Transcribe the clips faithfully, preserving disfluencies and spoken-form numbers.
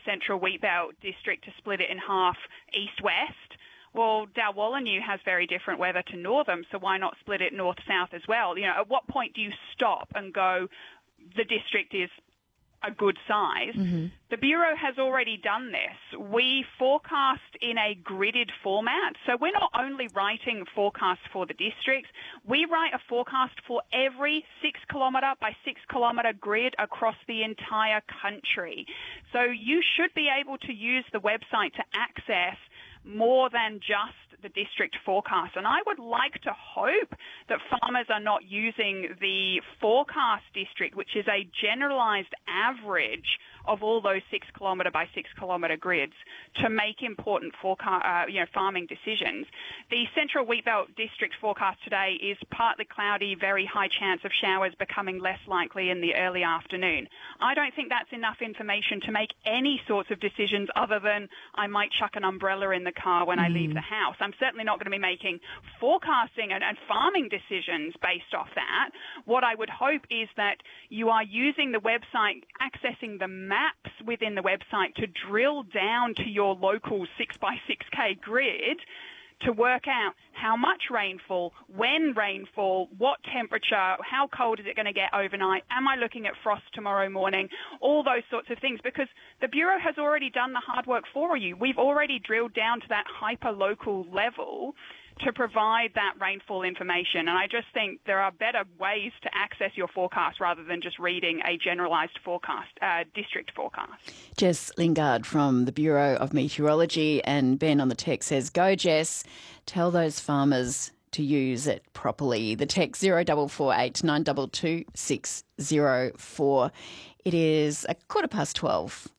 Central Wheatbelt district to split it in half east-west. Well, Dalwallinu has very different weather to Northam, so why not split it north-south as well? You know, at what point do you stop and go, the district is a good size? Mm-hmm. The Bureau has already done this. We forecast in a gridded format, so we're not only writing forecasts for the districts, we write a forecast for every six kilometre by six kilometre grid across the entire country. So you should be able to use the website to access more than just the district forecast. And I would like to hope that farmers are not using the forecast district, which is a generalised average of all those six kilometre by six kilometre grids, to make important forecast, uh, you know, farming decisions. The Central Wheatbelt district forecast today is partly cloudy, very high chance of showers becoming less likely in the early afternoon. I don't think that's enough information to make any sorts of decisions other than I might chuck an umbrella in the car when mm. I leave the house. I'm certainly not going to be making forecasting and, and farming decisions based off that. What I would hope is that you are using the website, accessing the maps within the website to drill down to your local six by six K grid to work out how much rainfall, when rainfall, what temperature, how cold is it going to get overnight, am I looking at frost tomorrow morning, all those sorts of things, because the Bureau has already done the hard work for you. We've already drilled down to that hyper-local level to provide that rainfall information. And I just think there are better ways to access your forecast rather than just reading a generalised forecast, uh, district forecast. Jess Lingard from the Bureau of Meteorology, and Ben on the text says, go Jess, tell those farmers to use it properly. The text zero four four eight nine two two six zero four. It is a quarter past twelve.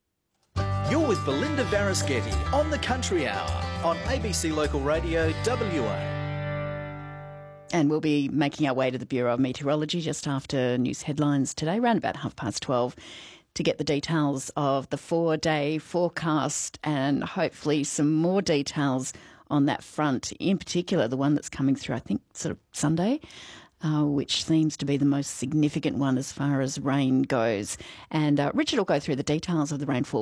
You're with Belinda Varaschetti on The Country Hour on A B C Local Radio W A. And we'll be making our way to the Bureau of Meteorology just after news headlines today, around about half past twelve, to get the details of the four-day forecast and hopefully some more details on that front, in particular the one that's coming through, I think, sort of Sunday, Uh, which seems to be the most significant one as far as rain goes. And uh, Richard will go through the details of the rainfall